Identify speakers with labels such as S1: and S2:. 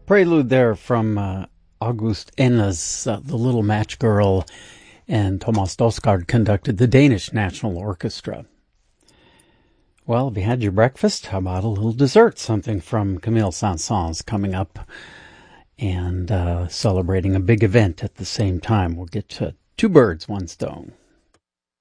S1: Prelude there from August Enna's The Little Match Girl, and Thomas Dosgaard conducted the Danish National Orchestra. Well, have you had your breakfast? How about a little dessert? Something from Camille Saint-Saëns coming up and celebrating a big event at the same time. We'll get to two birds, one stone.